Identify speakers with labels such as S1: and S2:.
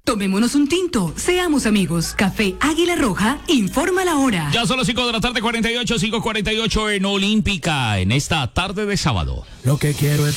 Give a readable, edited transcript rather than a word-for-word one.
S1: Tomémonos un tinto, seamos amigos. Café Águila Roja, informa la hora.
S2: Ya son las 5 de la tarde, 5:48 en Olímpica, en esta tarde de sábado.
S3: Lo que quiero es